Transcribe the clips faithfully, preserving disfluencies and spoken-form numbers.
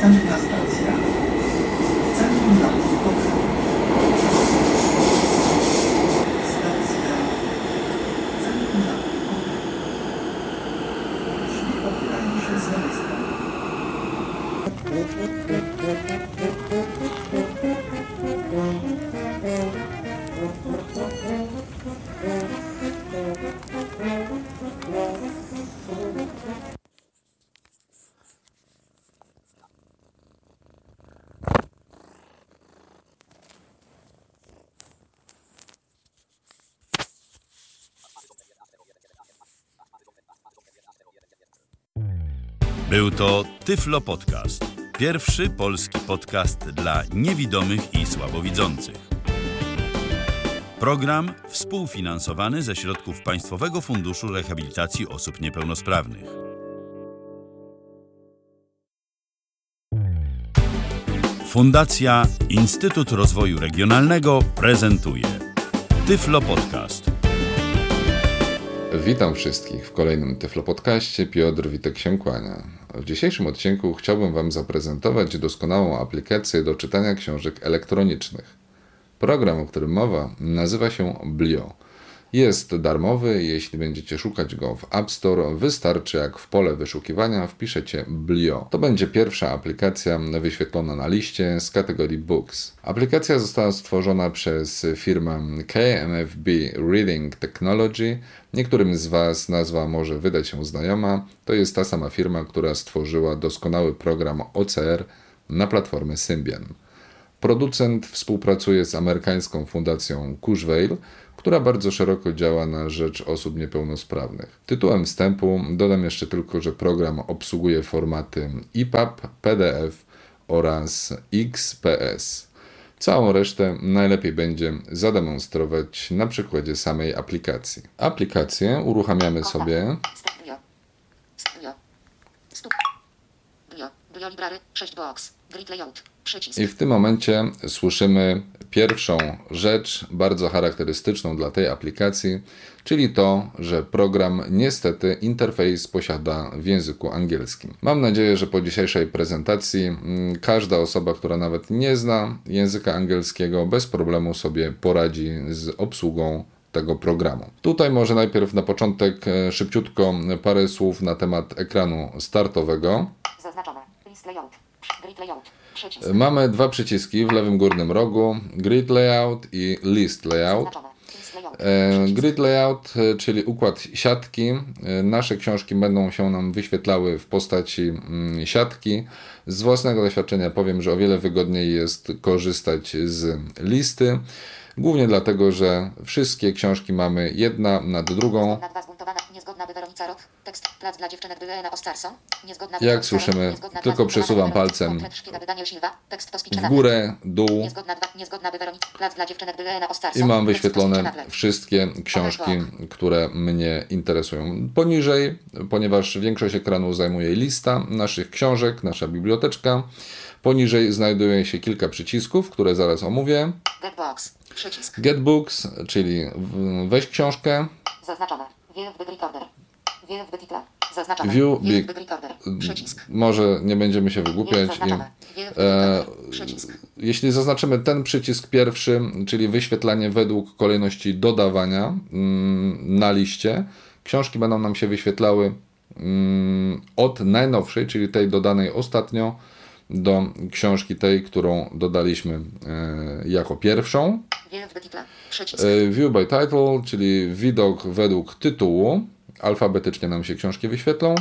Następna stacja. Centrum naukowe. Stacja. Centrum naukowe. Drzwi otwierają się z lewej strony. Był to Tyflo Podcast. Pierwszy polski podcast dla niewidomych i słabowidzących. Program współfinansowany ze środków Państwowego Funduszu Rehabilitacji Osób Niepełnosprawnych. Fundacja Instytut Rozwoju Regionalnego prezentuje Tyflo Podcast. Witam wszystkich w kolejnym Tyflo Podcaście. Piotr Witek się kłania. W dzisiejszym odcinku chciałbym Wam zaprezentować doskonałą aplikację do czytania książek elektronicznych. Program, o którym mowa, nazywa się Blio. Jest darmowy, jeśli będziecie szukać go w App Store, wystarczy jak w pole wyszukiwania wpiszecie Blio. To będzie pierwsza aplikacja wyświetlona na liście z kategorii Books. Aplikacja została stworzona przez firmę K M F B Reading Technology. Niektórym z Was nazwa może wydać się znajoma. To jest ta sama firma, która stworzyła doskonały program O C R na platformę Symbian. Producent współpracuje z amerykańską fundacją Kurzweil, która bardzo szeroko działa na rzecz osób niepełnosprawnych. Tytułem wstępu dodam jeszcze tylko, że program obsługuje formaty E P U B, P D F oraz X P S. Całą resztę najlepiej będzie zademonstrować na przykładzie samej aplikacji. Aplikację uruchamiamy sobie. I w tym momencie słyszymy pierwszą rzecz bardzo charakterystyczną dla tej aplikacji, czyli to, że program niestety interfejs posiada w języku angielskim. Mam nadzieję, że po dzisiejszej prezentacji każda osoba, która nawet nie zna języka angielskiego, bez problemu sobie poradzi z obsługą tego programu. Tutaj może najpierw na początek szybciutko parę słów na temat ekranu startowego. Zaznaczone. List layout. Grid layout. Przycisk. Mamy dwa przyciski w lewym górnym rogu, Grid Layout i List Layout. E, grid Layout, czyli układ siatki. E, nasze książki będą się nam wyświetlały w postaci mm, siatki. Z własnego doświadczenia powiem, że o wiele wygodniej jest korzystać z listy. Głównie dlatego, że wszystkie książki mamy jedna nad drugą. Jak słyszymy, tylko przesuwam palcem w górę, dół i mam wyświetlone wszystkie książki, które mnie interesują. Poniżej, ponieważ większość ekranu zajmuje lista naszych książek, nasza biblioteczka. Poniżej znajduje się kilka przycisków, które zaraz omówię. Przycisk. Get Books, czyli weź książkę. Zaznaczone. View the recorder. View the title. Zaznaczone. View View the the recorder. Przycisk. Może nie będziemy się wygłupiać. I, e, jeśli zaznaczymy ten przycisk pierwszy, czyli wyświetlanie według kolejności dodawania mm, na liście, książki będą nam się wyświetlały mm, od najnowszej, czyli tej dodanej ostatnio, do książki tej, którą dodaliśmy e, jako pierwszą. E, view by title, czyli widok według tytułu. Alfabetycznie nam się książki wyświetlą.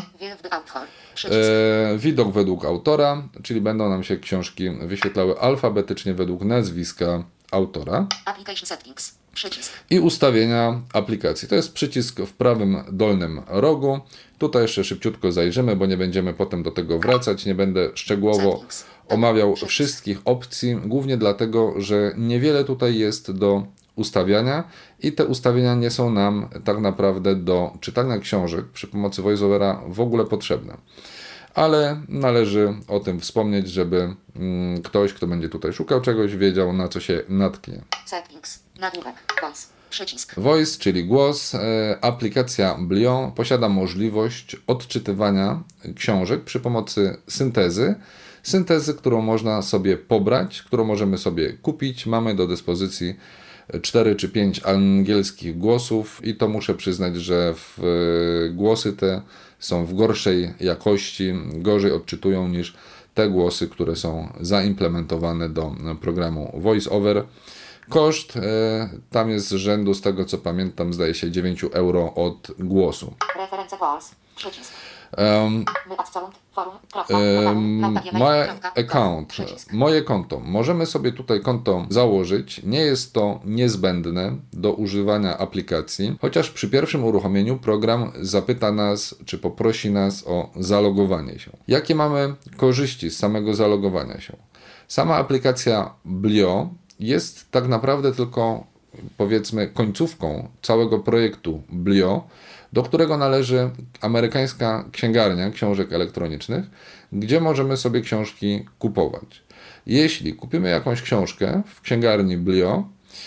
E, widok według autora, czyli będą nam się książki wyświetlały alfabetycznie według nazwiska autora. Application settings. Przycisk. I ustawienia aplikacji. To jest przycisk w prawym dolnym rogu. Tutaj jeszcze szybciutko zajrzymy, bo nie będziemy potem do tego wracać. Nie będę szczegółowo omawiał wszystkich opcji, głównie dlatego, że niewiele tutaj jest do ustawiania i te ustawienia nie są nam tak naprawdę do czytania książek przy pomocy VoiceOvera w ogóle potrzebne. Ale należy o tym wspomnieć, żeby mm, ktoś, kto będzie tutaj szukał czegoś, wiedział, na co się natknie. Settings. Nagłówek. Voice. Przycisk. Voice, czyli głos. Aplikacja Blio posiada możliwość odczytywania książek przy pomocy syntezy. Syntezy, którą można sobie pobrać, którą możemy sobie kupić. Mamy do dyspozycji cztery czy pięć angielskich głosów i to muszę przyznać, że w, głosy te są w gorszej jakości, gorzej odczytują niż te głosy, które są zaimplementowane do programu VoiceOver. Koszt e, tam jest z rzędu, z tego co pamiętam, zdaje się dziewięć euro od głosu. Reference Voice. Przycisk. Um, My adsound. Forum. Kropka. um, Lampa my gmail. Kropka. account, Przycisk. moje konto. Możemy sobie tutaj konto założyć. Nie jest to niezbędne do używania aplikacji, chociaż przy pierwszym uruchomieniu program zapyta nas, czy poprosi nas o zalogowanie się. Jakie mamy korzyści z samego zalogowania się? Sama aplikacja Blio jest tak naprawdę tylko, powiedzmy, końcówką całego projektu Blio, do którego należy amerykańska księgarnia książek elektronicznych, gdzie możemy sobie książki kupować. Jeśli kupimy jakąś książkę w księgarni Blio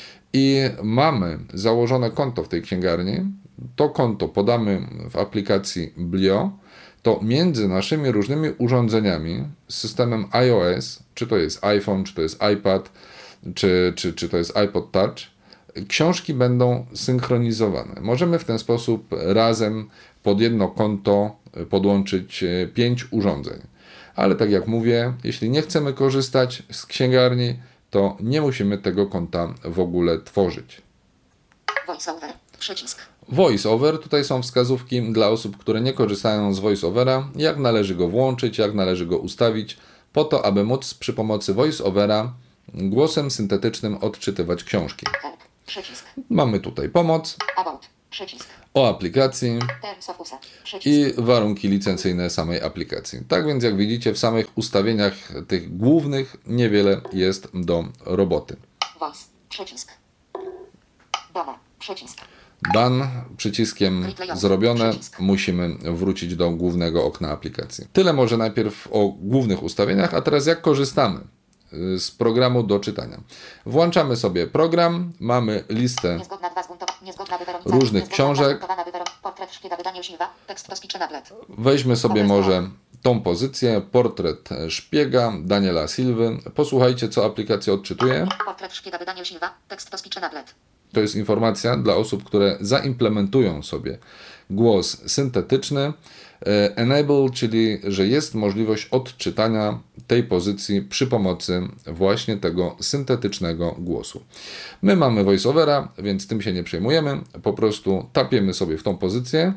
i mamy założone konto w tej księgarni, to konto podamy w aplikacji Blio, to między naszymi różnymi urządzeniami z systemem iOS, czy to jest iPhone, czy to jest iPad, czy, czy, czy to jest iPod Touch, książki będą synchronizowane. Możemy w ten sposób razem pod jedno konto podłączyć pięć urządzeń. Ale tak jak mówię, jeśli nie chcemy korzystać z księgarni, to nie musimy tego konta w ogóle tworzyć. VoiceOver. Przycisk. VoiceOver, tutaj są wskazówki dla osób, które nie korzystają z VoiceOvera, jak należy go włączyć, jak należy go ustawić, po to, aby móc przy pomocy VoiceOvera głosem syntetycznym odczytywać książki. Help. Przycisk. Mamy tutaj pomoc, About. Przycisk. o aplikacji Terms of use. Przycisk. i warunki licencyjne samej aplikacji. Tak więc jak widzicie, w samych ustawieniach tych głównych niewiele jest do roboty. Voice. Przycisk. Doma. Przycisk. Done przyciskiem zrobione, musimy wrócić do głównego okna aplikacji. Tyle może najpierw o głównych ustawieniach, a teraz jak korzystamy z programu do czytania. Włączamy sobie program, mamy listę Niezgodna dwa zbuntowa- niezgodna wywerownica. różnych Niezgodna książek. zbuntowana wywerow- Portret szpiega Daniel Silva. Tekst to speech tablet. Weźmy sobie może tą pozycję, portret szpiega Daniela Silwy. Posłuchajcie, co aplikacja odczytuje. Portret szpiega Daniel Silva. Tekst to speech tablet. To jest informacja dla osób, które zaimplementują sobie głos syntetyczny. Enable, czyli że jest możliwość odczytania tej pozycji przy pomocy właśnie tego syntetycznego głosu. My mamy VoiceOvera, więc tym się nie przejmujemy. Po prostu tapiemy sobie w tą pozycję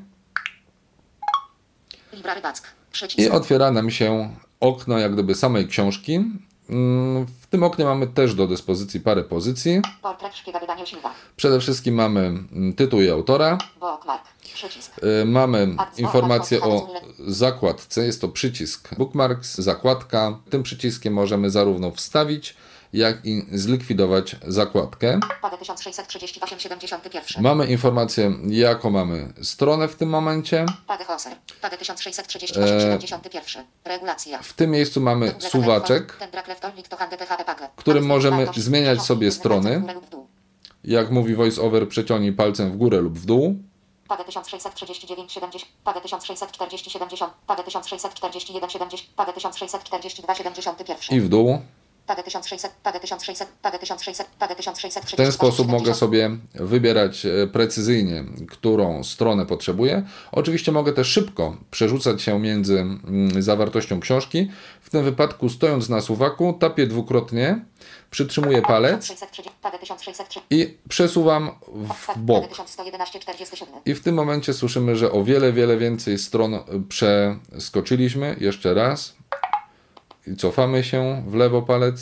Library Back. i Przycisk. otwiera nam się okno jak gdyby samej książki. W tym oknie mamy też do dyspozycji parę pozycji. Portret szpiega Daniel Silva. Przede wszystkim mamy tytuł i autora. Bookmark. Przycisk. Y, Mamy informację o zakładce, jest to przycisk Bookmarks, zakładka. Tym przyciskiem możemy zarówno wstawić, jak i zlikwidować zakładkę. P A D tysiąc sześćset trzydzieści osiem siedemdziesiąt jeden. Mamy informację, jaką mamy stronę w tym momencie. P A D Hoser. P A D tysiąc sześćset trzydzieści osiem siedemdziesiąt jeden. Regulacja. W tym miejscu mamy suwaczek, którym możemy zmieniać sobie strony. Jak mówi VoiceOver, przeciągnij palcem w górę lub w dół. P A D tysiąc sześćset trzydzieści dziewięć siedemdziesiąt. P A D tysiąc sześćset czterdzieści siedemdziesiąt. P A D tysiąc sześćset czterdzieści jeden siedemdziesiąt. P A D tysiąc sześćset czterdzieści dwa siedemdziesiąt jeden. I w dół. P A D tysiąc sześćset, P A D tysiąc sześćset, P A D tysiąc sześćset, P A D tysiąc sześćset W ten sposób mogę sobie wybierać e, precyzyjnie, którą stronę potrzebuję. Oczywiście mogę też szybko przerzucać się między mm, zawartością książki. W tym wypadku, stojąc na suwaku, tapię dwukrotnie, przytrzymuję palec i przesuwam w bok. I w tym momencie słyszymy, że o wiele, wiele więcej stron przeskoczyliśmy. Jeszcze raz. I cofamy się w lewo palec.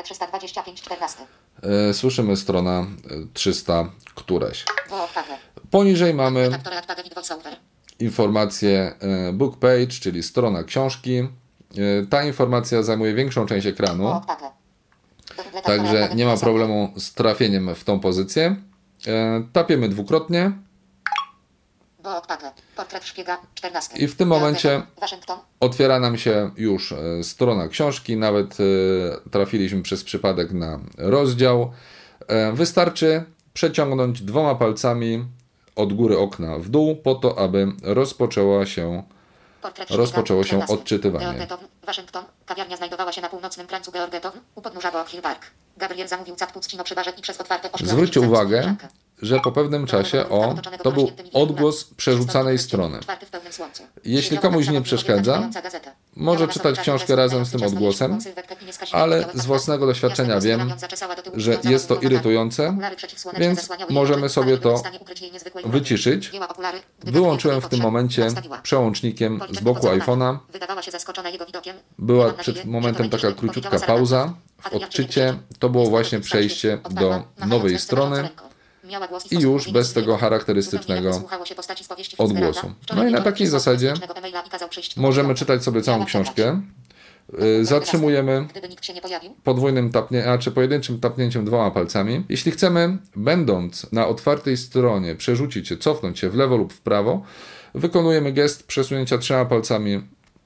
E, Słyszymy strona trzysta któraś. Poniżej mamy informację e, book page, czyli strona książki. E, Ta informacja zajmuje większą część ekranu. Także nie ma problemu z trafieniem w tą pozycję. E, Tapiemy dwukrotnie. I w tym momencie otwiera nam się już e, strona książki. Nawet e, trafiliśmy przez przypadek na rozdział. E, Wystarczy przeciągnąć dwoma palcami od góry okna w dół po to, aby rozpoczęła się, Portret rozpoczęło się czternasty. odczytywanie. Georgetown, Waszyngton. Kawiarnia znajdowała się na północnym krańcu Georgetown, u podnóża Box Hill Park. Gabriel zamówił cappuccino przy barze i przez otwarte oszklone Zwróćcie drzwi uwagę, zamknięte. że po pewnym czasie o, to był odgłos przerzucanej strony. Jeśli komuś nie przeszkadza, może czytać książkę razem z tym odgłosem, ale z własnego doświadczenia wiem, że jest to irytujące, więc możemy sobie to wyciszyć. Wyłączyłem w tym momencie przełącznikiem z boku iPhone'a. Była przed momentem taka króciutka pauza w odczycie. To było właśnie przejście do nowej strony i już bez tego charakterystycznego odgłosu. No i na takiej zasadzie możemy czytać sobie całą książkę. Zatrzymujemy podwójnym tapnięciem, a czy pojedynczym tapnięciem dwoma palcami. Jeśli chcemy, będąc na otwartej stronie, przerzucić się, cofnąć się w lewo lub w prawo, wykonujemy gest przesunięcia trzema palcami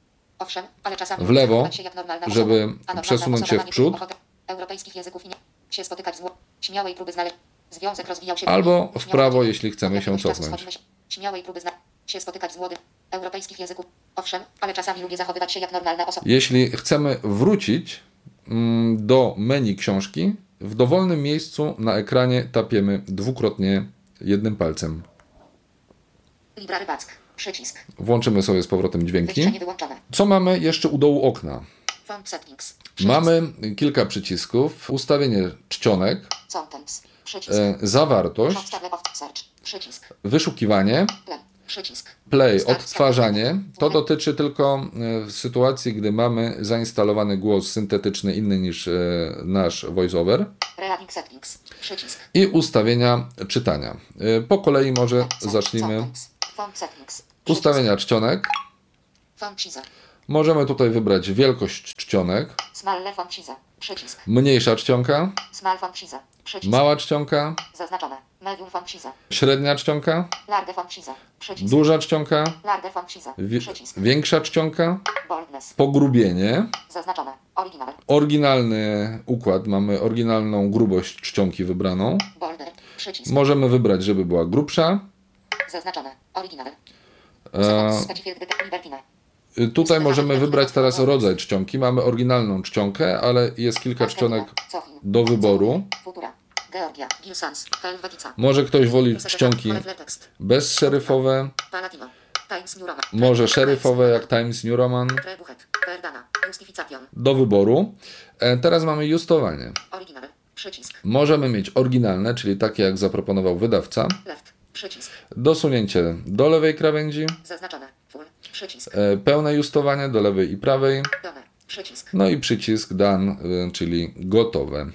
w lewo, żeby przesunąć się w przód, europejskich języków i nie się spotykać z śmiałej próby znaleźć związek rozwijał się albo w prawo, jeśli chcemy się cofnąć. Śmiałej próby się spotykać z młodym europejskich języków. Owszem, ale czasami lubię zachowywać się jak normalna osoba. Jeśli chcemy wrócić mm, do menu książki, w dowolnym miejscu na ekranie tapiemy dwukrotnie jednym palcem. Libra Ryback. Przycisk. Włączymy sobie z powrotem dźwięki. Wyliczenie wyłączone. Co mamy jeszcze u dołu okna? Font settings. Przycisk. Mamy kilka przycisków. Ustawienie czcionek, Contents. Przycisk. e, zawartość, Search. Przycisk. wyszukiwanie, Play. Przycisk. play, odtwarzanie. To dotyczy tylko e, w sytuacji, gdy mamy zainstalowany głos syntetyczny inny niż e, nasz voiceover. Reading settings. Przycisk. I ustawienia czytania. E, po kolei może zacznijmy. Contents. Font settings. Przycisk. Ustawienia czcionek. Font size. Możemy tutaj wybrać wielkość czcionek. Small font size. Przycisk. Mniejsza czcionka, Small font size. Przycisk. mała czcionka, Zaznaczone. Medium font size. średnia czcionka, Large font size. Przycisk. duża czcionka, Large font size. wi- Przycisk. większa czcionka, Boldness. pogrubienie, Zaznaczone. Original. oryginalny układ, mamy oryginalną grubość czcionki wybraną. Bolder. Przycisk. Możemy wybrać, żeby była grubsza. Zaznaczone. Original. E, Specified detect libertine. tutaj możemy wybrać teraz rodzaj czcionki. Mamy oryginalną czcionkę, ale jest kilka czcionek Cochin. do wyboru. Futura. Georgia. Gilsans. Helvetica. Może ktoś woli czcionki Text. bezszeryfowe, Palatino. Times New Roman. może szeryfowe jak Times New Roman. Trebuchet. Perdana. Justification. Do wyboru. E, teraz mamy justowanie. Original. Przycisk. Możemy mieć oryginalne, czyli takie jak zaproponował wydawca. Left. Przycisk. Dosunięcie do lewej krawędzi. Zaznaczone. Full. Przycisk. E, pełne justowanie do lewej i prawej. Done. Przycisk. No i przycisk done, e, czyli gotowe.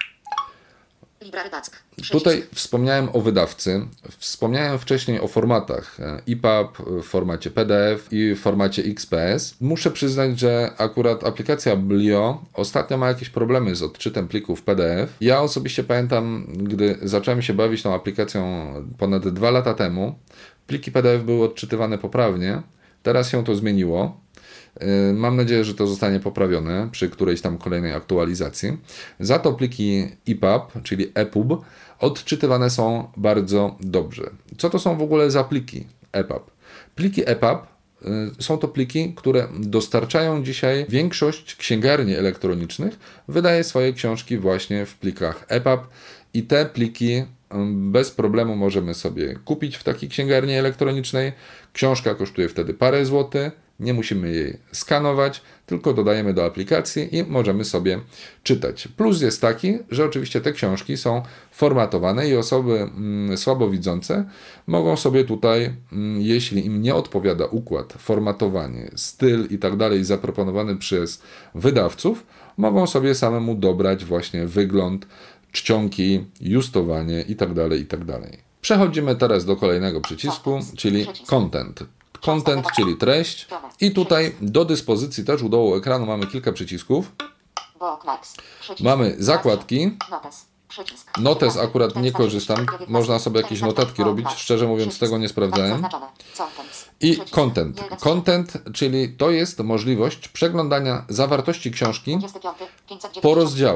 Libra Ryback. Przycisk. Tutaj wspomniałem o wydawcy. Wspomniałem wcześniej o formatach E P U B w formacie P D F i w formacie X P S. Muszę przyznać, że akurat aplikacja Blio ostatnio ma jakieś problemy z odczytem plików P D F. Ja osobiście pamiętam, gdy zacząłem się bawić tą aplikacją ponad dwa lata temu, pliki P D F były odczytywane poprawnie. Teraz się to zmieniło. Mam nadzieję, że to zostanie poprawione przy którejś tam kolejnej aktualizacji. Za to pliki E P U B, czyli E P U B, odczytywane są bardzo dobrze. Co to są w ogóle za pliki E P U B? Pliki E P U B y, są to pliki, które dostarczają dzisiaj większość księgarni elektronicznych, wydaje swoje książki właśnie w plikach E P U B i te pliki y, bez problemu możemy sobie kupić w takiej księgarni elektronicznej. Książka kosztuje wtedy parę złotych. Nie musimy jej skanować, tylko dodajemy do aplikacji i możemy sobie czytać. Plus jest taki, że oczywiście te książki są formatowane i osoby mm, słabowidzące mogą sobie tutaj, mm, jeśli im nie odpowiada układ, formatowanie, styl i tak dalej zaproponowany przez wydawców, mogą sobie samemu dobrać właśnie wygląd, czcionki, justowanie i tak dalej, i tak dalej. Przechodzimy teraz do kolejnego przycisku, czyli Content. Content, czyli treść. I tutaj do dyspozycji też u dołu ekranu mamy kilka przycisków. Bookmarks. Przycisk. Mamy zakładki. Notes. Przycisk. Notes akurat nie korzystam. Można sobie jakieś notatki robić. Szczerze mówiąc, tego nie sprawdzałem. I Content. Content, czyli to jest możliwość przeglądania zawartości książki po rozdziałach.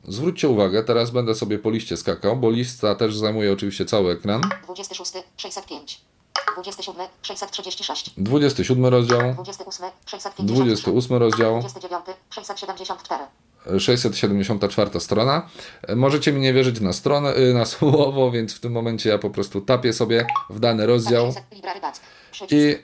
Zwróćcie uwagę, teraz będę sobie po liście skakał, bo lista też zajmuje oczywiście cały ekran. dwudziesty szósty, sześćset pięć. dwudziesty siódmy, sześćset trzydzieści sześć. dwudziesty siódmy rozdział, dwudziesty ósmy, sześćset pięćdziesiąt trzy. dwudziesty ósmy rozdział, dwudziesty dziewiąty, sześćset siedemdziesiąt cztery. sześćset siedemdziesiąta czwarta strona. Możecie mi nie wierzyć na stronę, y, na słowo, więc w tym momencie ja po prostu tapię sobie w dany rozdział i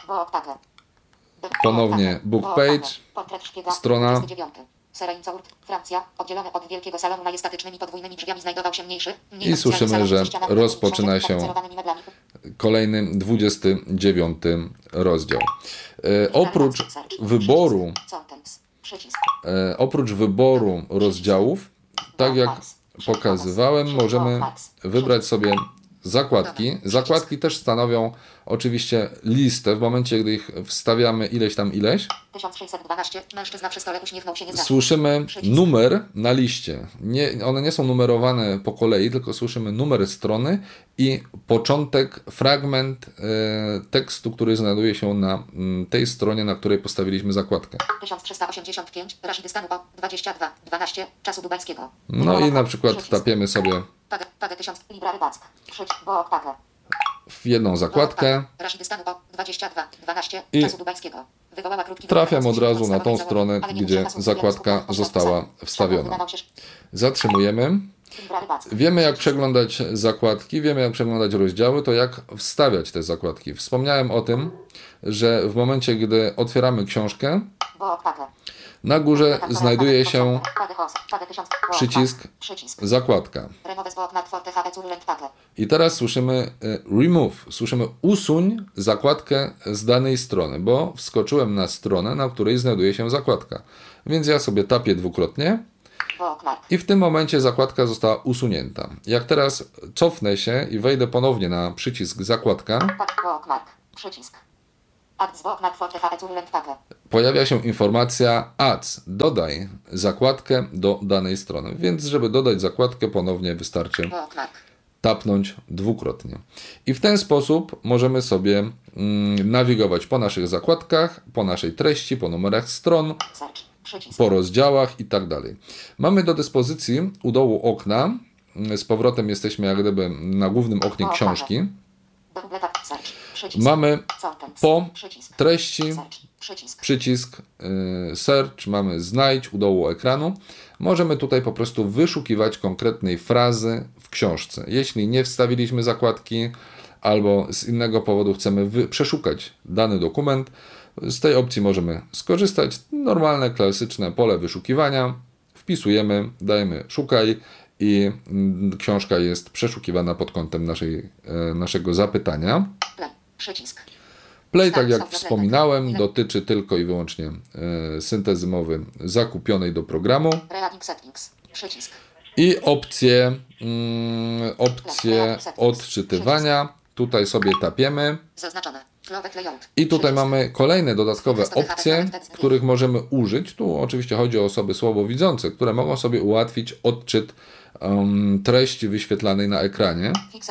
ponownie book page, strona. Francja, oddzielony od wielkiego salonu majestatycznymi podwójnymi drzwiami znajdował się mniejszy, I słyszymy, że rozpoczyna się kolejny dwudziesty dziewiąty rozdział. E, oprócz wyboru e, oprócz wyboru rozdziałów, tak jak pokazywałem, możemy wybrać sobie zakładki. Zakładki też stanowią oczywiście listę w momencie, gdy ich wstawiamy ileś tam ileś. tysiąc sześćset dwanaście. Mężczyzna przy stole uśmiechnął się nieznacznie. Słyszymy numer na liście. Nie, one nie są numerowane po kolei, tylko słyszymy numer strony i początek, fragment e, tekstu, który znajduje się na m, tej stronie, na której postawiliśmy zakładkę. tysiąc trzysta osiemdziesiąt pięć. Rashidy stanu po dwadzieścia dwa dwanaście czasu dubańskiego. No i na przykład tapiemy sobie Pagę, pagę tysiąc. Libra ryback. Przycisk. Bo pagę. w jedną zakładkę. Rashidy stanu po dwadzieścia dwa dwanaście I czasu dubańskiego. Wywołała krótki trafiam od razu na tą stronę, gdzie zakładka została wstawiona. Zatrzymujemy. Wiemy, jak przeglądać zakładki, wiemy, jak przeglądać rozdziały, to jak wstawiać te zakładki. Wspomniałem o tym, że w momencie, gdy otwieramy książkę, na górze znajduje się przycisk zakładka. I teraz słyszymy remove, słyszymy usuń zakładkę z danej strony, bo wskoczyłem na stronę, na której znajduje się zakładka. Więc ja sobie tapię dwukrotnie i w tym momencie zakładka została usunięta. Jak teraz cofnę się i wejdę ponownie na przycisk zakładka, pojawia się informacja add, dodaj zakładkę do danej strony. Więc żeby dodać zakładkę ponownie wystarczy tapnąć dwukrotnie. I w ten sposób możemy sobie mm, nawigować po naszych zakładkach, po naszej treści, po numerach stron, po rozdziałach i tak dalej. Mamy do dyspozycji u dołu okna, z powrotem jesteśmy jak gdyby na głównym oknie książki. Mamy po treści przycisk y, search, mamy znajdź u dołu ekranu. Możemy tutaj po prostu wyszukiwać konkretnej frazy w książce. Jeśli nie wstawiliśmy zakładki albo z innego powodu chcemy wy- przeszukać dany dokument, z tej opcji możemy skorzystać. Normalne, klasyczne pole wyszukiwania. Wpisujemy, dajemy szukaj i mm, książka jest przeszukiwana pod kątem naszej, e, naszego zapytania. Przycisk. Play, tak jak wspominałem, dotyczy tylko i wyłącznie e, syntezy mowy zakupionej do programu. I opcje, mm, opcje odczytywania. Tutaj sobie tapiemy. I tutaj mamy kolejne dodatkowe opcje, których możemy użyć. Tu oczywiście chodzi o osoby słabowidzące, które mogą sobie ułatwić odczyt um, treści wyświetlanej na ekranie.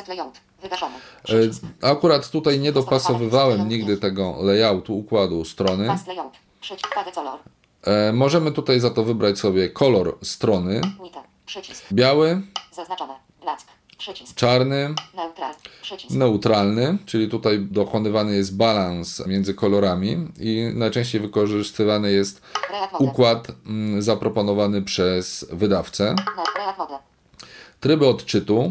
E, akurat tutaj nie dopasowywałem nigdy tego layoutu, układu strony. E, możemy tutaj za to wybrać sobie kolor strony. Biały, czarny, neutralny, czyli tutaj dokonywany jest balans między kolorami i najczęściej wykorzystywany jest układ mm, zaproponowany przez wydawcę. Tryby odczytu.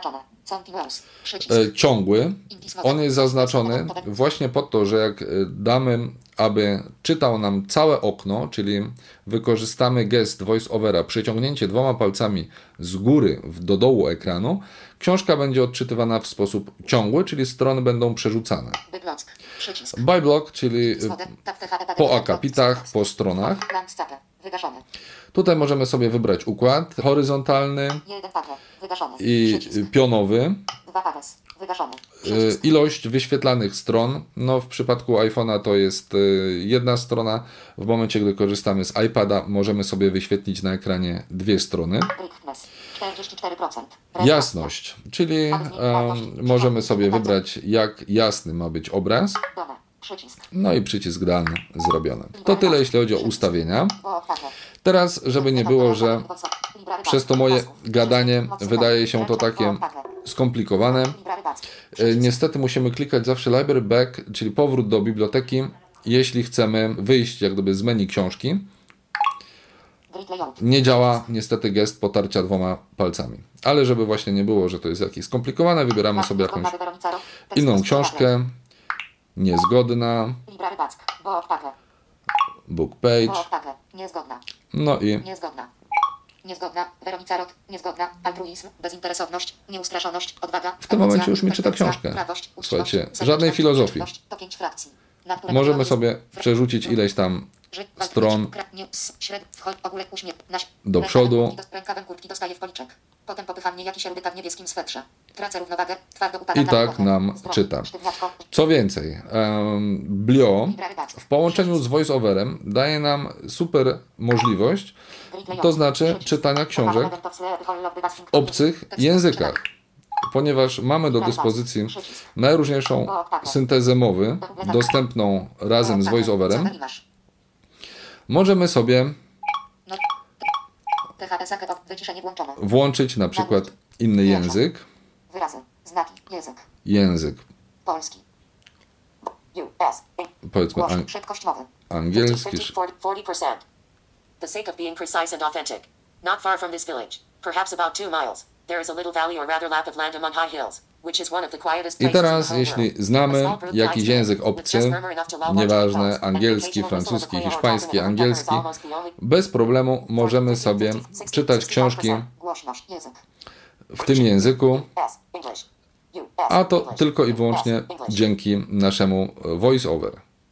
E, ciągły. On jest zaznaczony właśnie po to, że jak damy, aby czytał nam całe okno, czyli wykorzystamy gest voice-overa, przyciągnięcie dwoma palcami z góry do dołu ekranu, książka będzie odczytywana w sposób ciągły, czyli strony będą przerzucane. By block, czyli po akapitach, po stronach. Tutaj możemy sobie wybrać układ horyzontalny i pionowy. Ilość wyświetlanych stron. No, w przypadku iPhone'a to jest jedna strona. W momencie, gdy korzystamy z iPada, możemy sobie wyświetlić na ekranie dwie strony. Jasność, czyli um, możemy sobie wybrać, jak jasny ma być obraz. No i przycisk done zrobiony. To tyle, jeśli chodzi o ustawienia. Teraz, żeby nie było, że przez to moje gadanie wydaje się to takie skomplikowane. Niestety musimy klikać zawsze library back, czyli powrót do biblioteki, jeśli chcemy wyjść jak gdyby z menu książki. Nie działa niestety gest potarcia dwoma palcami. Ale żeby właśnie nie było, że to jest jakieś skomplikowane, wybieramy sobie jakąś inną książkę. Niezgodna. Book page. No i Niezgodna. Niezgodna. Weronica Rot. Niezgodna. Altruizm. Bezinteresowność. Nieustraszoność. Odwaga. w tym momencie już mi czyta książkę. Słuchajcie, żadnej filozofii. To pięć frakcji. Na które Możemy królowie- sobie przerzucić ileś tam Ży- stron kra- nie- s- śred- wchod- ogólek uśmiech- naś- do rękawem przodu. kurtki do- Rękawem kurtki dostaje w policzek. Potem popycham jakiś erudyta w niebieskim swetrze. Tracę równowagę. Twardo upada I na tak głowę. nam Zdrowie, czyta. sztywniaczko, Co więcej, em, Blio w połączeniu z voice-overem daje nam super możliwość, to znaczy czytania książek w obcych językach, ponieważ mamy do dyspozycji najróżniejszą syntezę mowy dostępną razem z voice-overem. Możemy sobie No, T H S A K, wyciszenie włączone. włączyć na przykład inny język, Wyrazy, znaki, język. język Polski. U S. powiedzmy Głośno, an- szybkość mowy. angielski, forty percent. The sake of being precise and authentic. Not far from this village, perhaps about two miles, there is a little valley or rather lap of land among high hills, which is one of the quietest I places in teraz, the whole jeśli world. znamy A small brook jakiś lies język there, with obcy, just murmur enough to lull nieważne, watching clouds, and angielski, occasional whistle of a francuski, quail or hiszpański, talking of a angielski, pepper is almost the only- bez problemu możemy sobie czytać książki Głośność, język. w tym języku, S, English. U S, a to English. tylko i U wyłącznie S, English. dzięki naszemu voice-over.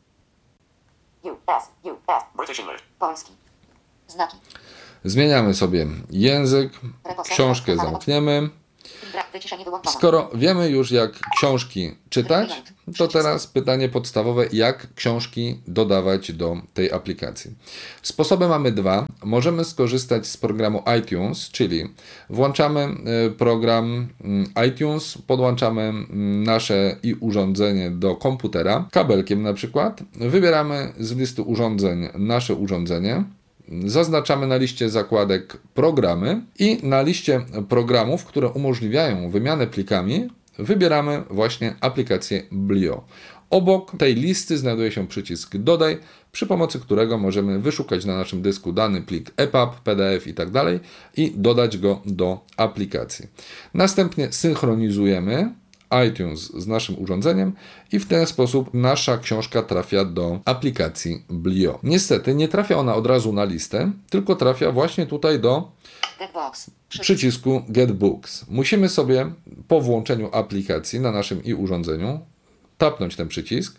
U S, U S. British English. Polski. Znaki. Zmieniamy sobie język, książkę zamkniemy. Brak, wyciszenie wyłączone. Skoro wiemy już, jak książki czytać, to teraz pytanie podstawowe, jak książki dodawać do tej aplikacji. Sposoby mamy dwa. Możemy skorzystać z programu iTunes, czyli włączamy y, program y, iTunes, podłączamy y, nasze i urządzenie do komputera, kabelkiem na przykład. Wybieramy z listy urządzeń nasze urządzenie. Zaznaczamy na liście zakładek programy i na liście programów, które umożliwiają wymianę plikami, wybieramy właśnie aplikację Blio. Obok tej listy znajduje się przycisk Dodaj, przy pomocy którego możemy wyszukać na naszym dysku dany plik E P U B, P D F i tak dalej i dodać go do aplikacji. Następnie synchronizujemy iTunes z naszym urządzeniem i w ten sposób nasza książka trafia do aplikacji Blio. Niestety nie trafia ona od razu na listę, tylko trafia właśnie tutaj do Getbox. przycisku Get Books. Musimy sobie po włączeniu aplikacji na naszym i urządzeniu tapnąć ten przycisk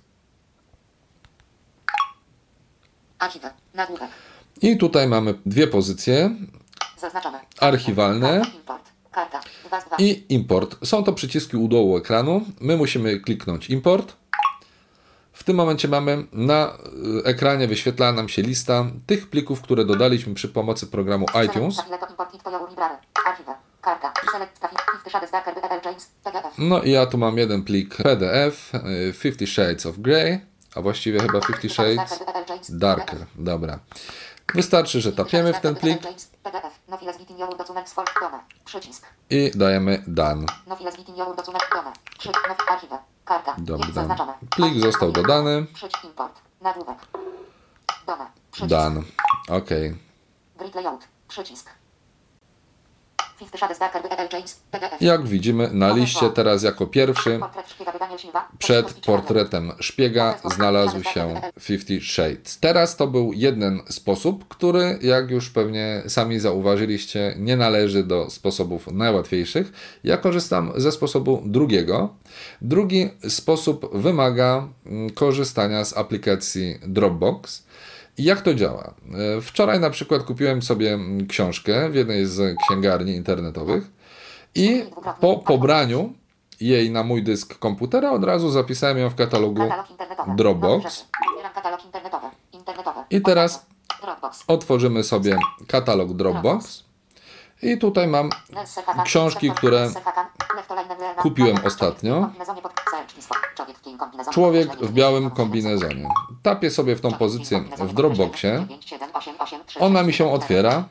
Archiwa. Nagłówek. i tutaj mamy dwie pozycje Zaznaczone. archiwalne Karta, import. Karta. dwa z dwa. i import. Są to przyciski u dołu ekranu. My musimy kliknąć import. W tym momencie mamy na y, ekranie wyświetla nam się lista tych plików, które dodaliśmy przy pomocy programu iTunes. Archiwa. Karta. Select. Fifty Shades Darker. E L James. P D F. No i ja tu mam jeden plik P D F, y, Fifty Shades of Grey, a właściwie chyba Fifty Shades Darker. Dobra. Wystarczy, że tapiemy w ten plik P D F. No files meeting your documents for done. Przycisk. i dajemy done. No files meeting your document done. Przycisk. No archiwa. Karta. Dobra. Jest zaznaczone. Plik został dodany. Przycisk import. Nagłówek. Done. Przycisk. Done. Ok. Grid layout. Przycisk. Fifty Shades Darker. E L James. P D F. Jak widzimy na liście teraz jako pierwszy Portret szpiega wydanie Silva. przed portretem szpiega znalazł się Fifty Shades. Teraz to był jeden sposób, który, jak już pewnie sami zauważyliście, nie należy do sposobów najłatwiejszych. Ja korzystam ze sposobu drugiego. Drugi sposób wymaga mm, korzystania z aplikacji Dropbox. I jak to działa? E, Wczoraj na przykład kupiłem sobie mm, książkę w jednej z księgarni internetowych i po pobraniu jej na mój dysk komputera od razu zapisałem ją w katalogu Katalog internetowy. Dropbox. Dobrze. Wybieram katalog internetowy. Internetowy. I teraz Dropbox. otworzymy sobie katalog Dropbox i tutaj mam książki, które kupiłem ostatnio. Człowiek w białym kombinezonie. Tapię sobie w tą pozycję w Dropboxie. Ona mi się otwiera.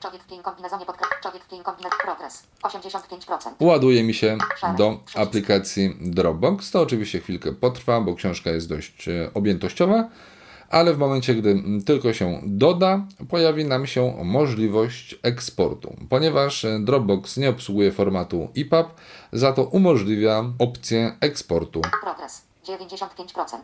Ładuje mi się do aplikacji Dropbox. To oczywiście chwilkę potrwa, bo książka jest dość objętościowa, ale w momencie, gdy tylko się doda, pojawi nam się możliwość eksportu. Ponieważ Dropbox nie obsługuje formatu E P U B, za to umożliwia opcję eksportu. Progres dziewięćdziesiąt pięć procent.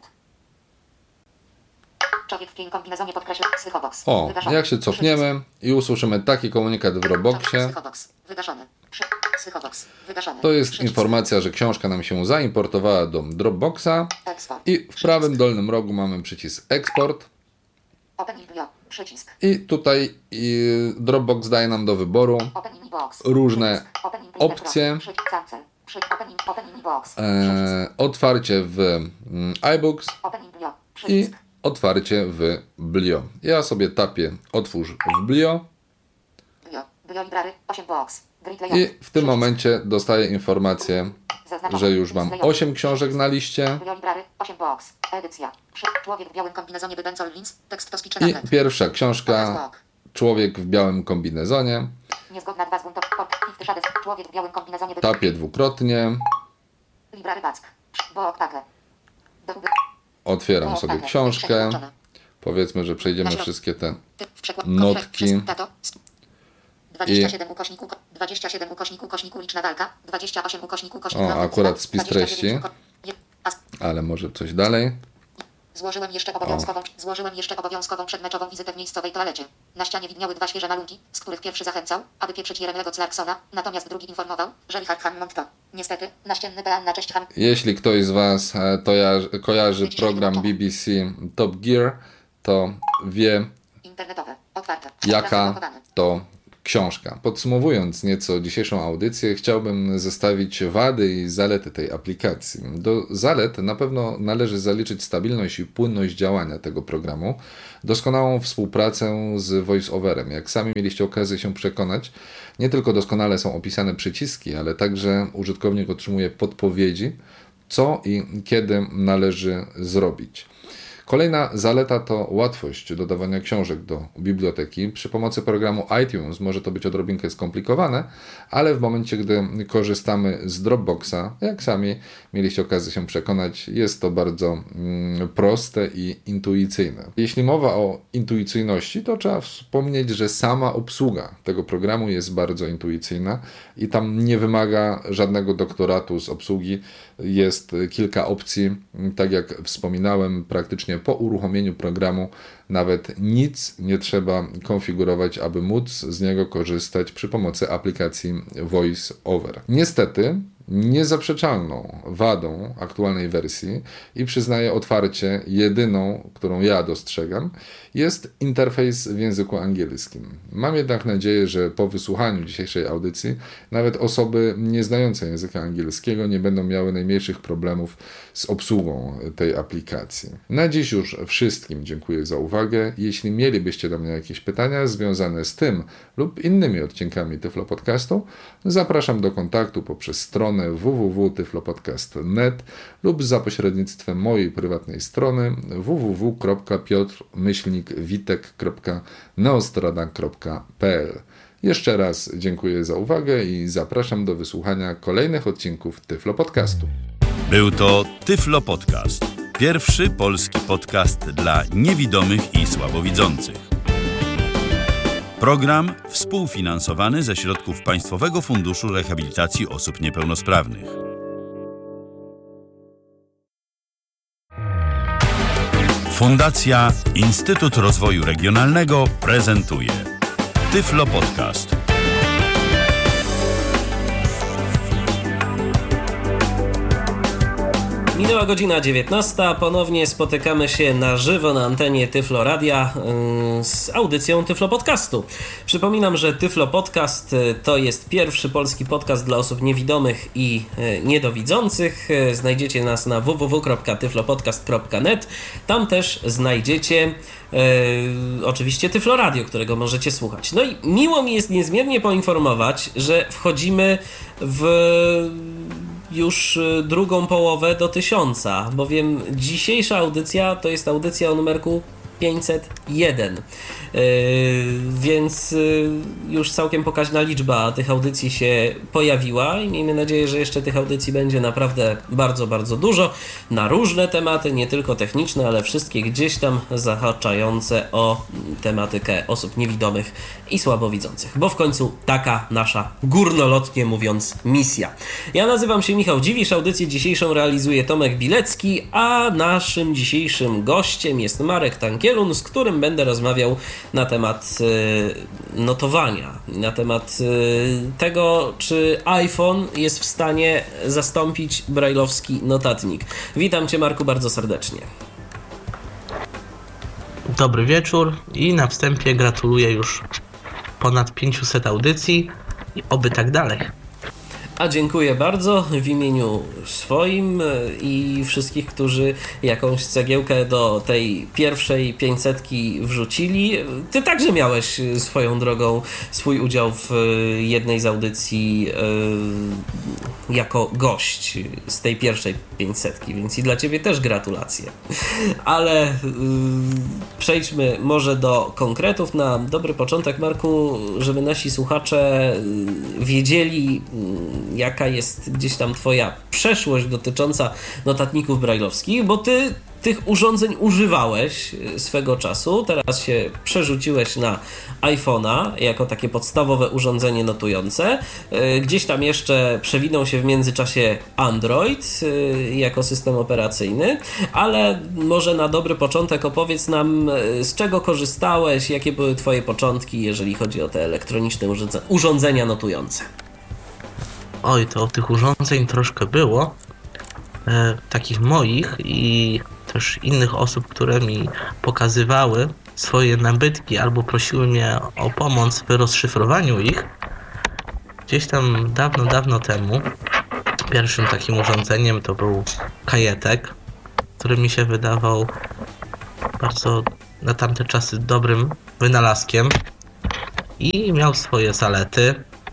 Człowiek w pięknym kombinezonie podkreśla Psychobox. O, jak się cofniemy i usłyszymy taki komunikat w Dropboxie, Psychobox. Wygaszony. Psychobox. Wygaszony. to jest Przycisk. informacja, że książka nam się zaimportowała do Dropboxa Eksport. i w prawym dolnym rogu mamy przycisk eksport. Open in bio. Przycisk. I tutaj i Dropbox daje nam do wyboru Open in box. różne Przycisk. Open in printer opcje. pro. Przycisk. Cancel. Przycisk. Open in, open in box. E, otwarcie w mm, iBooks Open in bio. i Przycisk. otwarcie w Blio. Ja sobie tapię otwórz w Blio Bio. Bio library. osiem box. Grid i layout. w tym Przycisk. momencie dostaję informację, Zaznaczone. że już mam List layout. osiem książek na liście. Bio library. osiem box. Edycja. Przy... Człowiek w białym kombinezonie Bydensol Lins. Tekst to speech I tablet. pierwsza książka, Człowiek w białym kombinezonie. Niezgodna dwa z buntów. Fifty Shades. Człowiek w białym kombinezonie Bydensol. Tapię dwukrotnie, Library Back. Book Packer. otwieram sobie książkę. Powiedzmy, że przejdziemy wszystkie te notki. dwadzieścia siedem ukośnik, uko- dwadzieścia siedem ukośnik, ukośnik, uliczna walka, dwadzieścia osiem ukośnik, ukośnik, O, ląd, akurat spis dwadzieścia dziewięć treści. uko- je- as- Ale może coś dalej. Złożyłem jeszcze obowiązkową, złożyłem jeszcze obowiązkową przedmeczową wizytę w miejscowej toalecie. Na ścianie widniały dwa świeże malunki, z których pierwszy zachęcał, aby pieprzyć Jeremiego Clarksona, natomiast drugi informował, że Richard Hammond to, niestety, naścienny pean na cześć Ham. Jeśli ktoś z Was e, to ja, kojarzy program B B C Top Gear, to wie, Internetowe, otwarte, jaka zastosowane. to książka. Podsumowując nieco dzisiejszą audycję, chciałbym zestawić wady i zalety tej aplikacji. Do zalet na pewno należy zaliczyć stabilność i płynność działania tego programu, doskonałą współpracę z VoiceOverem. Jak sami mieliście okazję się przekonać, nie tylko doskonale są opisane przyciski, ale także użytkownik otrzymuje podpowiedzi, co i kiedy należy zrobić. Kolejna zaleta to łatwość dodawania książek do biblioteki. Przy pomocy programu iTunes może to być odrobinkę skomplikowane, ale w momencie, gdy korzystamy z Dropboxa, jak sami mieliście okazję się przekonać, jest to bardzo mm, proste i intuicyjne. Jeśli mowa o intuicyjności, to trzeba wspomnieć, że sama obsługa tego programu jest bardzo intuicyjna i tam nie wymaga żadnego doktoratu z obsługi. Jest kilka opcji, tak jak wspominałem, praktycznie po uruchomieniu programu nawet nic nie trzeba konfigurować, aby móc z niego korzystać przy pomocy aplikacji VoiceOver. Niestety, niezaprzeczalną wadą aktualnej wersji i przyznaję otwarcie, jedyną, którą ja dostrzegam, jest interfejs w języku angielskim. Mam jednak nadzieję, że po wysłuchaniu dzisiejszej audycji nawet osoby nieznające języka angielskiego nie będą miały najmniejszych problemów z obsługą tej aplikacji. Na dziś już wszystkim dziękuję za uwagę. Jeśli mielibyście do mnie jakieś pytania związane z tym lub innymi odcinkami Tyflo Podcastu, zapraszam do kontaktu poprzez stronę w w w kropka tyflopodcast kropka net lub za pośrednictwem mojej prywatnej strony w w w kropka piotr myślnik witek kropka neostrada kropka p l. Jeszcze raz dziękuję za uwagę i zapraszam do wysłuchania kolejnych odcinków Tyflo Podcastu. Był to Tyflo Podcast. Pierwszy polski podcast dla niewidomych i słabowidzących. Program współfinansowany ze środków Państwowego Funduszu Rehabilitacji Osób Niepełnosprawnych. Fundacja Instytut Rozwoju Regionalnego prezentuje Tyflo Podcast. Minęła godzina dziewiętnasta, ponownie spotykamy się na żywo na antenie Tyflo Radia yy, z audycją Tyflo Podcastu. Przypominam, że Tyflo Podcast yy, to jest pierwszy polski podcast dla osób niewidomych i yy, niedowidzących. Yy, znajdziecie nas na w w w kropka tyflopodcast kropka net. Tam też znajdziecie yy, oczywiście Tyflo Radio, którego możecie słuchać. No i miło mi jest niezmiernie poinformować, że wchodzimy w już drugą połowę do tysiąca, bowiem dzisiejsza audycja to jest audycja o numerku pięćset jeden. Yy, więc yy, już całkiem pokaźna liczba tych audycji się pojawiła i miejmy nadzieję, że jeszcze tych audycji będzie naprawdę bardzo, bardzo dużo na różne tematy, nie tylko techniczne, ale wszystkie gdzieś tam zahaczające o tematykę osób niewidomych i słabowidzących, bo w końcu taka nasza, górnolotnie mówiąc, misja. Ja nazywam się Michał Dziwisz, audycję dzisiejszą realizuje Tomek Bilecki, a naszym dzisiejszym gościem jest Marek Tankielun, z którym będę rozmawiał na temat y, notowania, na temat y, tego, czy iPhone jest w stanie zastąpić brajlowski notatnik. Witam Cię, Marku, bardzo serdecznie. Dobry wieczór i na wstępie gratuluję już ponad pięciuset audycji i oby tak dalej. A dziękuję bardzo w imieniu swoim i wszystkich, którzy jakąś cegiełkę do tej pierwszej pięćsetki wrzucili. Ty także miałeś swoją drogą swój udział w jednej z audycji yy, jako gość z tej pierwszej pięćsetki, więc i dla ciebie też gratulacje. Ale yy, przejdźmy może do konkretów. Na dobry początek, Marku, żeby nasi słuchacze wiedzieli, yy, jaka jest gdzieś tam twoja przeszłość dotycząca notatników brajlowskich, bo ty tych urządzeń używałeś swego czasu, teraz się przerzuciłeś na iPhone'a jako takie podstawowe urządzenie notujące. Gdzieś tam jeszcze przewinął się w międzyczasie Android jako system operacyjny, ale może na dobry początek opowiedz nam, z czego korzystałeś, jakie były twoje początki, jeżeli chodzi o te elektroniczne urządzenia notujące. Oj, to tych urządzeń troszkę było, e, takich moich i też innych osób, które mi pokazywały swoje nabytki albo prosiły mnie o pomoc w rozszyfrowaniu ich. Gdzieś tam dawno, dawno temu pierwszym takim urządzeniem to był kajetek, który mi się wydawał bardzo na tamte czasy dobrym wynalazkiem i miał swoje zalety.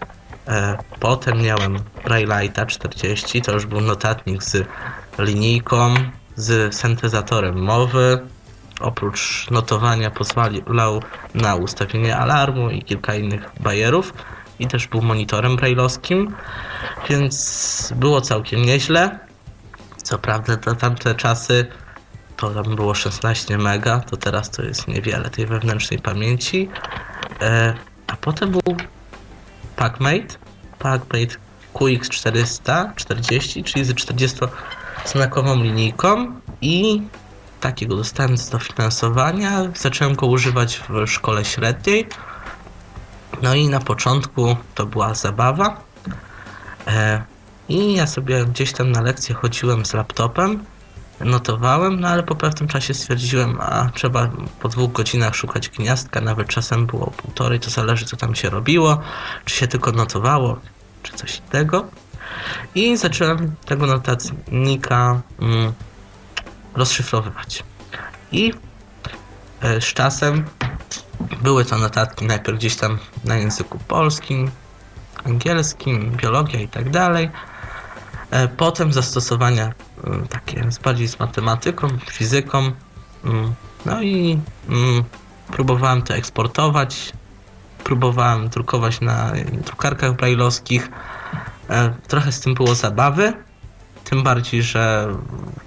Potem miałem Braille'a czterdzieści, to już był notatnik z linijką, z syntezatorem mowy. Oprócz notowania pozwalał na ustawienie alarmu i kilka innych bajerów i też był monitorem braille'owskim, więc było całkiem nieźle. Co prawda na tamte czasy to tam było szesnaście mega, to teraz to jest niewiele tej wewnętrznej pamięci. A potem był PackMate, PackMate Q X czterysta czterdzieści, czyli z czterdziestoznakową linijką i takiego dostałem z dofinansowania. Zacząłem go używać w szkole średniej. No i na początku to była zabawa. E, I ja sobie gdzieś tam na lekcję chodziłem z laptopem, notowałem, no ale po pewnym czasie stwierdziłem, a trzeba po dwóch godzinach szukać gniazdka, nawet czasem było półtorej, to zależy co tam się robiło, czy się tylko notowało, czy coś innego. I zacząłem tego notatnika mm, rozszyfrowywać. I e, z czasem były to notatki najpierw gdzieś tam na języku polskim, angielskim, biologia i tak dalej. E, potem zastosowania e, takie bardziej z matematyką, fizyką. Mm, no i mm, próbowałem to eksportować. Próbowałem drukować na drukarkach braille'owskich. E, trochę z tym było zabawy. Tym bardziej, że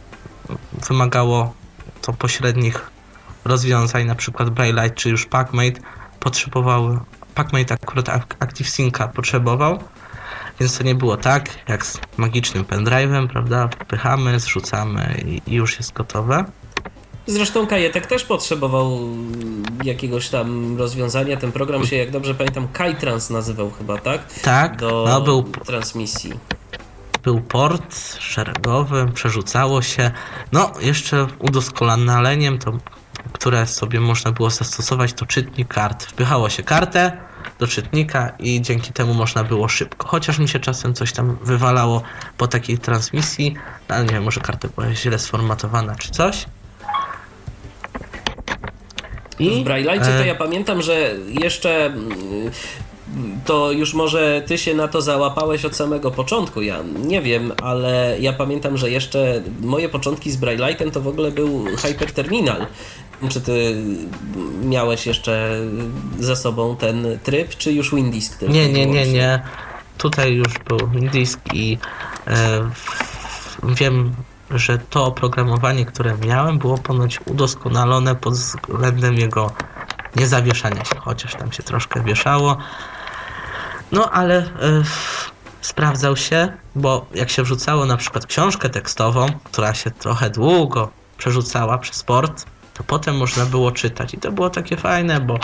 wymagało to pośrednich rozwiązań, na przykład Braille'ite czy już PackMate potrzebował, PackMate akurat ActiveSynca potrzebował, więc to nie było tak jak z magicznym pendrive'em, prawda, wpychamy, zrzucamy i, i już jest gotowe. Zresztą kajetek też potrzebował jakiegoś tam rozwiązania, ten program się, jak dobrze pamiętam, Kaitrans nazywał chyba, tak? Tak, do no, był transmisji. Był port szeregowy, przerzucało się. No, jeszcze udoskonaleniem, to, które sobie można było zastosować, to czytnik kart. Wpychało się kartę do czytnika i dzięki temu można było szybko. Chociaż mi się czasem coś tam wywalało po takiej transmisji, ale nie wiem, może karta była źle sformatowana czy coś. I w Braille'cie to ja pamiętam, że jeszcze to już może ty się na to załapałeś od samego początku, ja nie wiem, ale ja pamiętam, że jeszcze moje początki z Braille'em to w ogóle był Hyperterminal. Czy ty miałeś jeszcze za sobą ten tryb, czy już Windisk? Nie, nie, nie, nie. Tutaj już był Windisk i e, wiem, że to oprogramowanie, które miałem, było ponoć udoskonalone pod względem jego niezawieszania się, chociaż tam się troszkę wieszało. No ale y, sprawdzał się, bo jak się wrzucało na przykład książkę tekstową, która się trochę długo przerzucała przez port, to potem można było czytać i to było takie fajne, bo y,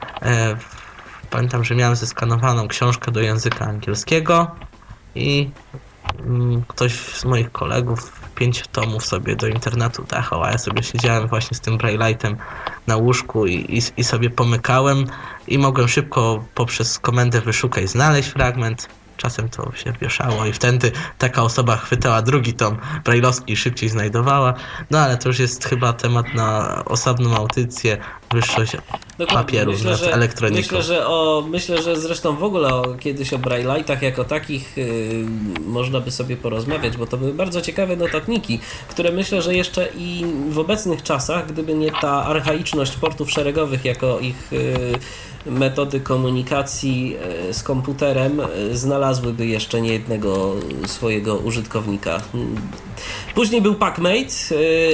pamiętam, że miałem zeskanowaną książkę do języka angielskiego i y, ktoś z moich kolegów pięć tomów sobie do internetu dachał, a ja sobie siedziałem właśnie z tym Braille'em na łóżku i, i, i sobie pomykałem i mogłem szybko poprzez komendę wyszukaj znaleźć fragment. Czasem to się wieszało i wtedy taka osoba chwytała drugi tom braille'owski i szybciej znajdowała. No ale to już jest chyba temat na osobną audycję, wyższość papieru myślę, nad że, elektroniką. Myślę, że o, myślę, że zresztą w ogóle o, kiedyś o Braille'ach jako takich yy, można by sobie porozmawiać, bo to były bardzo ciekawe notatniki, które myślę, że jeszcze i w obecnych czasach, gdyby nie ta archaiczność portów szeregowych jako ich yy, metody komunikacji z komputerem, znalazłyby jeszcze niejednego swojego użytkownika. Później był PackMate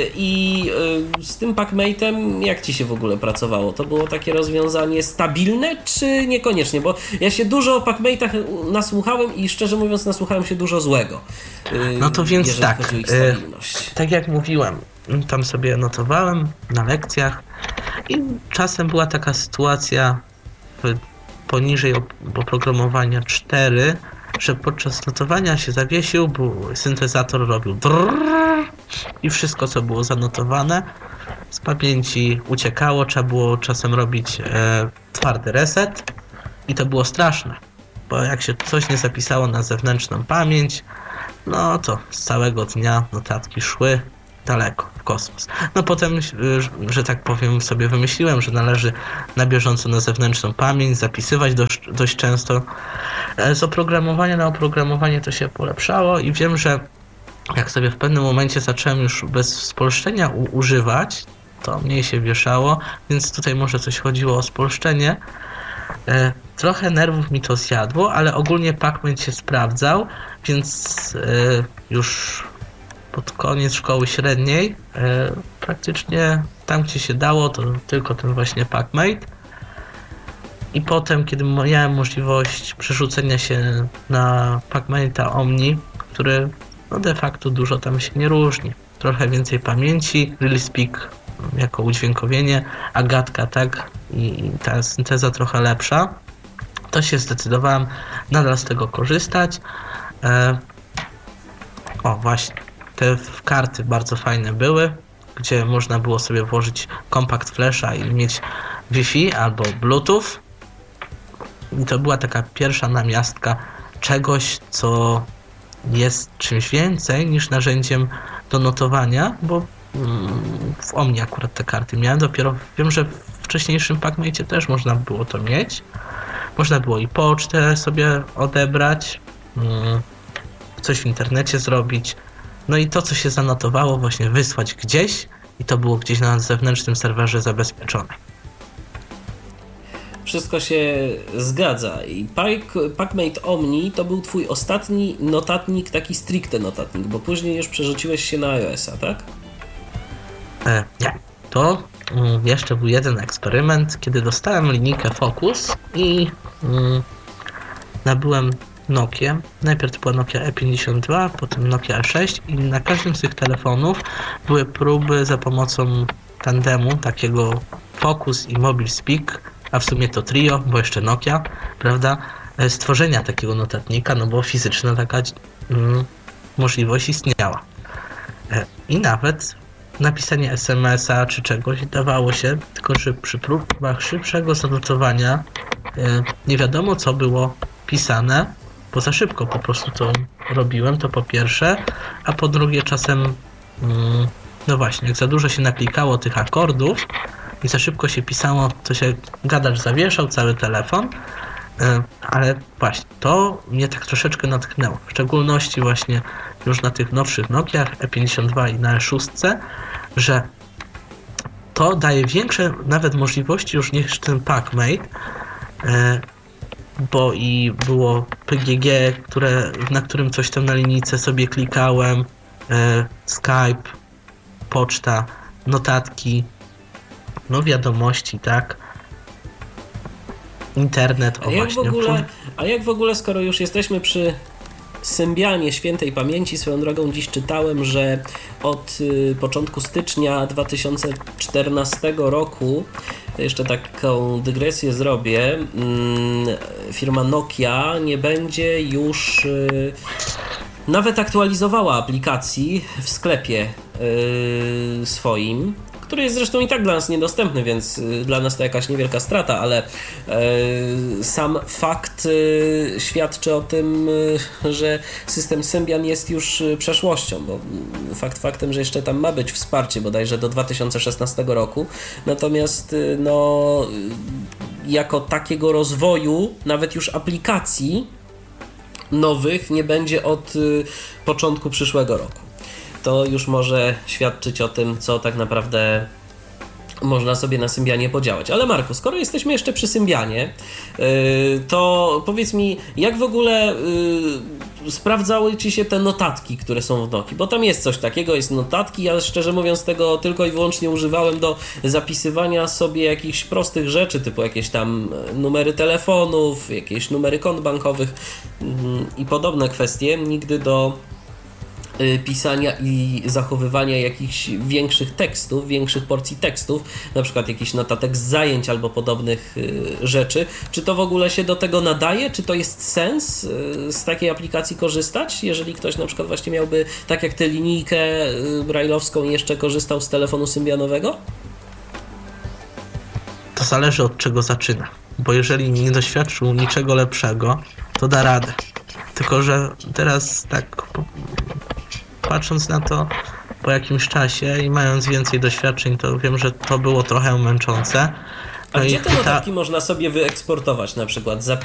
i z tym PackMate'em jak ci się w ogóle pracowało? To było takie rozwiązanie stabilne, czy niekoniecznie? Bo ja się dużo o PackMate'ach nasłuchałem i szczerze mówiąc nasłuchałem się dużo złego. No to więc tak, chodzi o ich stabilność. tak jak mówiłem, tam sobie notowałem na lekcjach i czasem była taka sytuacja poniżej oprogramowania cztery, że podczas notowania się zawiesił, bo syntezator robił drrrr i wszystko, co było zanotowane z pamięci uciekało, trzeba było czasem robić e, twardy reset i to było straszne, bo jak się coś nie zapisało na zewnętrzną pamięć, no to z całego dnia notatki szły daleko, w kosmos. No potem, że tak powiem, sobie wymyśliłem, że należy na bieżąco na zewnętrzną pamięć zapisywać dość, dość często. Z oprogramowania na oprogramowanie to się polepszało i wiem, że jak sobie w pewnym momencie zacząłem już bez spolszczenia u- używać, to mniej się wieszało, więc tutaj może coś chodziło o spolszczenie. E, trochę nerwów mi to zjadło, ale ogólnie PackMate się sprawdzał, więc e, już pod koniec szkoły średniej e, praktycznie tam, gdzie się dało, to tylko ten właśnie PackMate. I potem, kiedy miałem możliwość przerzucenia się na PackMate'a Omni, który no de facto dużo tam się nie różni. Trochę więcej pamięci, RealSpeak jako udźwiękowienie, Agatka, tak, i ta synteza trochę lepsza, to się zdecydowałem nadal z tego korzystać. E, o właśnie, te karty bardzo fajne były, gdzie można było sobie włożyć kompakt flasha i mieć Wi-Fi albo Bluetooth. I to była taka pierwsza namiastka czegoś, co jest czymś więcej niż narzędziem do notowania, bo w Omni akurat te karty miałem. Dopiero wiem, że w wcześniejszym PackMate'cie też można było to mieć. Można było i pocztę sobie odebrać, coś w internecie zrobić. No i to, co się zanotowało, właśnie wysłać gdzieś i to było gdzieś na zewnętrznym serwerze zabezpieczone. Wszystko się zgadza. I PackMate Omni to był twój ostatni notatnik, taki stricte notatnik, bo później już przerzuciłeś się na iOS-a, tak? E, nie. To mm, jeszcze był jeden eksperyment, kiedy dostałem linijkę Focus i mm, nabyłem Nokię. Najpierw to była Nokia E pięćdziesiąt dwa, potem Nokia E sześć i na każdym z tych telefonów były próby za pomocą tandemu, takiego Focus i Mobile Speak, a w sumie to trio, bo jeszcze Nokia, prawda, stworzenia takiego notatnika, no bo fizyczna taka mm, możliwość istniała. E, I nawet napisanie es em es a czy czegoś dawało się, tylko że przy próbach szybszego zanotowania e, nie wiadomo, co było pisane, bo za szybko po prostu to robiłem, to po pierwsze, a po drugie czasem mm, no właśnie, jak za dużo się naklikało tych akordów i za szybko się pisało, to się gadacz zawieszał, cały telefon E, Ale właśnie, to mnie tak troszeczkę natchnęło. W szczególności właśnie już na tych nowszych Nokiach E pięćdziesiąt dwa i na E sześć, że to daje większe nawet możliwości już niż ten PackMate, e, bo i było P G G, które, na którym coś tam na linijce sobie klikałem, e, Skype, poczta, notatki, no wiadomości, tak? Internet, o A jak, w właśnie. ogóle, a jak w ogóle, skoro już jesteśmy przy Symbianie świętej pamięci, swoją drogą dziś czytałem, że od y, początku stycznia dwa tysiące czternastego roku, jeszcze taką dygresję zrobię, mm, firma Nokia nie będzie już y, nawet aktualizowała aplikacji w sklepie y, swoim, który jest zresztą i tak dla nas niedostępny, więc y, dla nas to jakaś niewielka strata, ale y, sam fakt y, świadczy o tym, y, że system Symbian jest już y, przeszłością, bo y, fakt faktem, że jeszcze tam ma być wsparcie bodajże do dwa tysiące szesnastego roku, natomiast y, no y, jako takiego rozwoju, nawet już aplikacji nowych nie będzie od y, początku przyszłego roku. To już może świadczyć o tym, co tak naprawdę można sobie na Symbianie podziałać. Ale Marku, skoro jesteśmy jeszcze przy Symbianie, yy, to powiedz mi, jak w ogóle yy, sprawdzały Ci się te notatki, które są w Nokii? Bo tam jest coś takiego, jest notatki, ja szczerze mówiąc tego tylko i wyłącznie używałem do zapisywania sobie jakichś prostych rzeczy, typu jakieś tam numery telefonów, jakieś numery kont bankowych yy, i podobne kwestie. Nigdy do pisania i zachowywania jakichś większych tekstów, większych porcji tekstów, na przykład jakiś notatek z zajęć albo podobnych rzeczy. Czy to w ogóle się do tego nadaje? Czy to jest sens z takiej aplikacji korzystać? Jeżeli ktoś na przykład właśnie miałby, tak jak tę linijkę brajlowską, jeszcze korzystał z telefonu symbianowego? To zależy od czego zaczyna, bo jeżeli nie doświadczył niczego lepszego, to da radę. Tylko że teraz tak patrząc na to po jakimś czasie i mając więcej doświadczeń, to wiem, że to było trochę męczące. A gdzie te notatki można sobie wyeksportować na przykład?